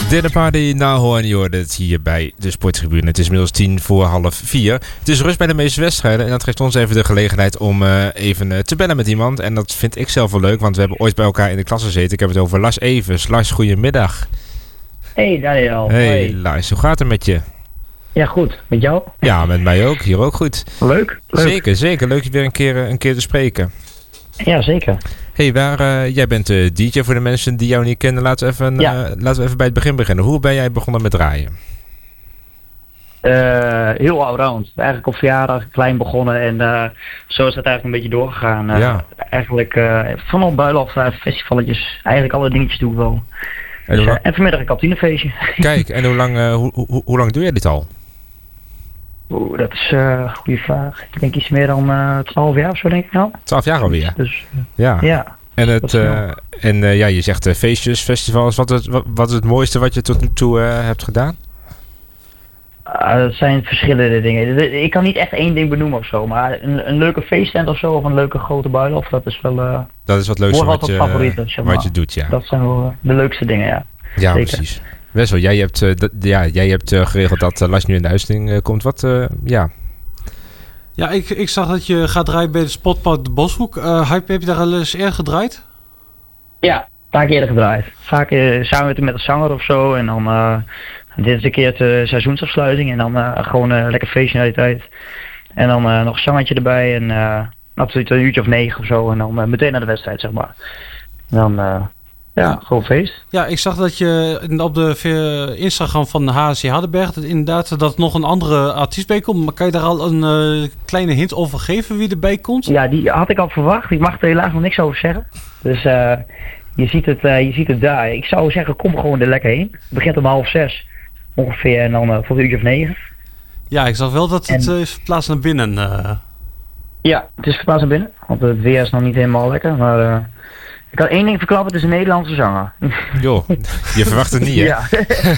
Dinnerparty, nou hoor je hoort het hier bij de Sporttribune. Het is inmiddels 3:45. Het is rust bij de meeste wedstrijden en dat geeft ons even de gelegenheid om even te bellen met iemand. En dat vind ik zelf wel leuk, want we hebben ooit bij elkaar in de klas gezeten. Ik heb het over Lars Evers. Lars, goedemiddag. Hey Daniel. Hey Lars, hoe gaat het met je? Ja, goed. Met jou? Ja, met mij ook. Hier ook goed. Leuk. Zeker. Leuk je weer een keer te spreken. Ja, zeker. Hey, jij bent DJ voor de mensen die jou niet kennen. Laten we even bij het begin beginnen. Hoe ben jij begonnen met draaien? Heel allround. Eigenlijk op verjaardag klein begonnen en zo is het eigenlijk een beetje doorgegaan. Eigenlijk van op bruiloft, festivaletjes, eigenlijk alle dingetjes doe ik wel. En vanmiddag een kantinefeestje. Kijk, en hoe lang doe jij dit al? Dat is een goede vraag. Ik denk iets meer dan 12 jaar of zo, denk ik nou. 12 jaar alweer? Dus, ja. En je zegt feestjes, festivals. Wat is het mooiste wat je tot nu toe hebt gedaan? Dat zijn verschillende dingen. Ik kan niet echt één ding benoemen of zo, maar een leuke feesttent of zo, of een leuke grote bruiloft, dat is wel... dat is wat leukste wat je doet, ja. Dat zijn wel de leukste dingen, ja. Ja, zeker. Precies. Wessel, jij hebt geregeld dat Lars nu in de uitzending komt. Ja, ik zag dat je gaat draaien bij de Spotpark de Boshoek. Heb je daar al eens eerder gedraaid? Ja, een paar keer gedraaid. Vaak samen met een zanger of zo. En dan dit is een keer de seizoensafsluiting. En dan gewoon lekker feestje naar die tijd. En dan nog een zangetje erbij. En natuurlijk een uurtje of 9 of zo. En dan meteen naar de wedstrijd, zeg maar. En dan... Ja, gewoon feest. Ja, ik zag dat je op de Instagram van HC Hardenberg dat nog een andere artiest bij komt. Maar kan je daar al een kleine hint over geven wie erbij komt? Ja, die had ik al verwacht. Ik mag er helaas nog niks over zeggen. Dus je ziet het daar. Ik zou zeggen, kom gewoon er lekker heen. Het begint om 5:30 ongeveer en dan voor een uurtje of 9. Ja, ik zag wel dat het is verplaatst naar binnen. Ja, het is verplaatst naar binnen. Want het weer is nog niet helemaal lekker, maar... Ik kan één ding verklappen, het is een Nederlandse zanger. Joh, je verwacht het niet, hè? Ja.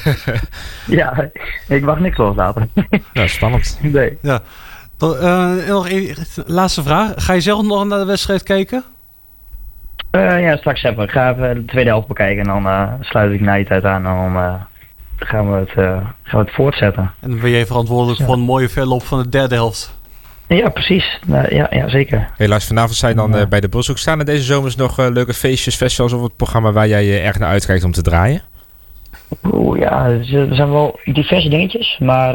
Ja, ik mag niks loslaten. Nou, spannend. Nee. Ja. Nog één laatste vraag. Ga je zelf nog naar de wedstrijd kijken? Ja, straks even. Ik ga even de tweede helft bekijken en dan sluit ik na die tijd aan en dan gaan we het voortzetten. En dan ben jij verantwoordelijk voor een mooie verloop van de derde helft. Ja, precies. Ja, zeker. Helaas, vanavond zijn dan bij de Boshoek. Staan er deze zomers nog leuke feestjes, festivals of het programma waar jij erg naar uitkijkt om te draaien? Ja, er zijn wel diverse dingetjes. Maar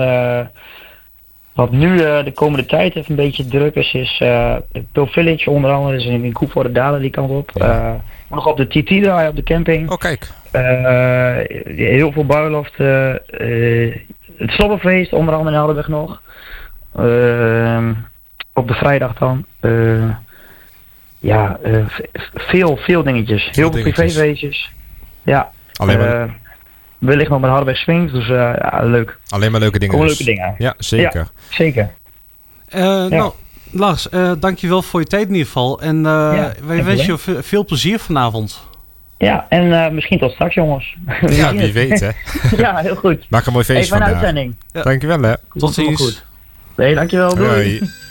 wat nu de komende tijd even een beetje druk is Pill Village onder andere. Dus in Koevoorde Dalen die kant op. Ja. Nog op de TT draaien op de camping. Oh, kijk. Heel veel bruiloft. Het Slobberfeest onder andere in Hardenberg nog. Op de vrijdag dan. Veel dingetjes. Heel veel privéfeestjes. Ja. Alleen maar... wellicht nog met Hardenberg Swings, dus leuk. Alleen maar leuke dingen. Gewoon leuke dingen. Ja, zeker. Ja, zeker. Nou, Lars, dankjewel voor je tijd in ieder geval. En wij wensen je veel plezier vanavond. Ja, en misschien tot straks, jongens. Ja, wie weet, hè. Ja, heel goed. Maak een mooi feest vandaag. Uitzending. Ja. Dankjewel, hè. Tot ziens. Nee, dankjewel. Doei.